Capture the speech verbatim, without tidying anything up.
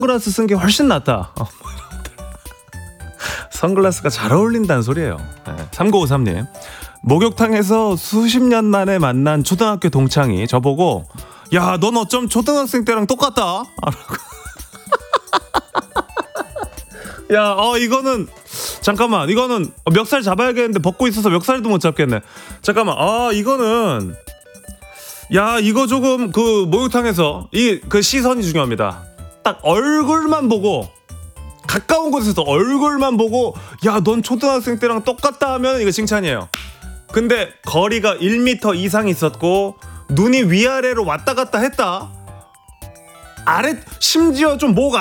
선글라스 쓴 게 훨씬 낫다. 어, 뭐 선글라스가 잘 어울린다는 소리예요. 네. 삼구오삼 님. 목욕탕에서 수십 년 만에 만난 초등학교 동창이 저보고 야, 넌 어쩜 초등학생 때랑 똑같다. 야, 어 이거는 잠깐만, 이거는 멱살 잡아야겠는데 벗고 있어서 멱살도 못 잡겠네. 잠깐만, 아 이거는 야 이거 조금 그 목욕탕에서 이 그 시선이 중요합니다. 딱 얼굴만 보고, 가까운 곳에서 얼굴만 보고 야 넌 초등학생 때랑 똑같다 하면 이거 칭찬이에요. 근데 거리가 일 미터 이상 있었고 눈이 위아래로 왔다 갔다 했다, 아래 심지어 좀 목